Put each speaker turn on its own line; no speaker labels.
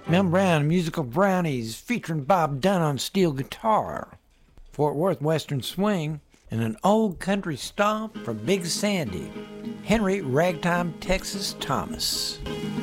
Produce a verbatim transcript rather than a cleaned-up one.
Mel Brown and Musical Brownies featuring Bob Dunn on steel guitar. Fort Worth Western Swing and an old country stomp from Big Sandy, Henry Ragtime Texas Thomas.